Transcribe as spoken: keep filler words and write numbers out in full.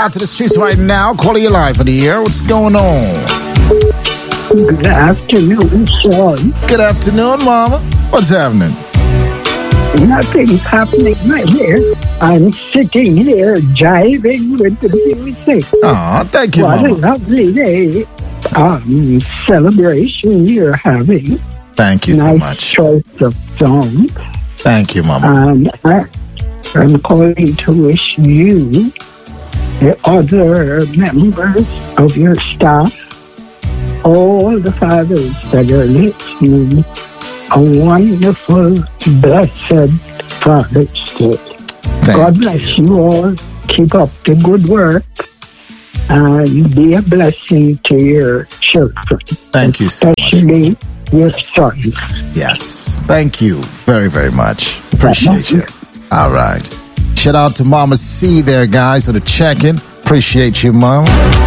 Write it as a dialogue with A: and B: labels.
A: out to the streets right now. Calling you live on the air. What's going on?
B: Good afternoon, son.
A: Good afternoon, Mama. What's happening?
B: Nothing's happening right here. I'm sitting here jiving with the music.
A: Oh, thank you,
B: What
A: Mama.
B: a lovely day. Um, celebration you're having.
A: Thank you so
B: Nice
A: much.
B: choice of songs.
A: Thank you, Mama.
B: And I, I'm calling to wish you, the other members of your staff, all the fathers that are listening, a wonderful, blessed Father's Day.
A: Thank
B: God
A: you.
B: bless you all. Keep up the good work and be a blessing to your children.
A: Thank you so much.
B: Especially your sons.
A: Yes. Thank you very, very much. Appreciate you. All right. Shout out to Mama C there, guys, for the check-in. Appreciate you, Mama.